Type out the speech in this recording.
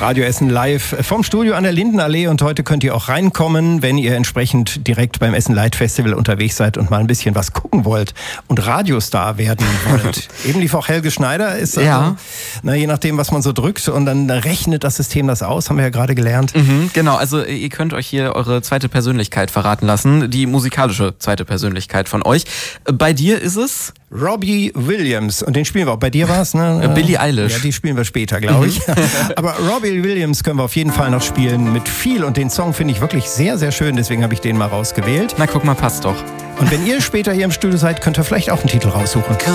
Radio Essen live vom Studio an der Lindenallee und heute könnt ihr auch reinkommen, wenn ihr entsprechend direkt beim Essen Light Festival unterwegs seid und mal ein bisschen was gucken wollt und Radiostar werden wollt. Eben lief auch Helge Schneider, ist also, je nachdem, was man so drückt und dann rechnet das System das aus, haben wir ja gerade gelernt. Genau, also ihr könnt euch hier eure zweite Persönlichkeit verraten lassen, die musikalische zweite Persönlichkeit von euch. Bei dir ist es? Robbie Williams und den spielen wir auch. Bei dir war es, ne? Billie Eilish. Ja, die spielen wir später, glaube ich. Aber Robbie Williams können wir auf jeden Fall noch spielen mit viel und den Song finde ich wirklich sehr, sehr schön, deswegen habe ich den mal rausgewählt. Na guck mal, passt doch. Und wenn ihr später hier im Studio seid, könnt ihr vielleicht auch einen Titel raussuchen.